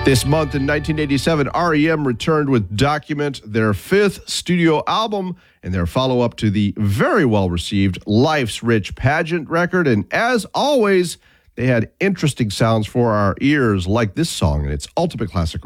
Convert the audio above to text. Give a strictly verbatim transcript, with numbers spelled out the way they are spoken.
This month in nineteen eighty-seven, R E M returned with Document, their fifth studio album and their follow-up to the very well-received Life's Rich Pageant record. And as always, they had interesting sounds for our ears, like this song in its ultimate classic